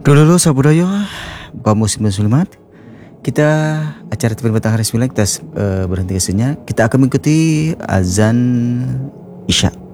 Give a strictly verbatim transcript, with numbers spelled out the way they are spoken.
Dulu Sabudaya, kaum muslim muslimat, kita acara T V Batang hari sembilan kita uh, berhenti kesennya. Kita akan mengikuti azan Isya.